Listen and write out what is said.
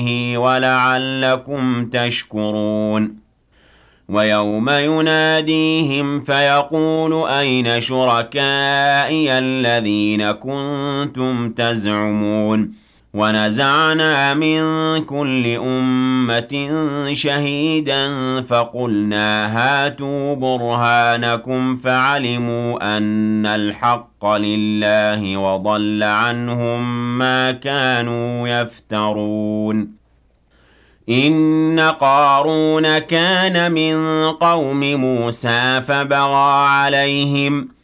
ولعلكم تشكرون ويوم يناديهم فيقول أين شركائي الذين كنتم تزعمون ونزعنا من كل أمة شهيدا فقلنا هاتوا برهانكم فعلموا أن الحق لله وضل عنهم ما كانوا يفترون إن قارون كان من قوم موسى فبغى عليهم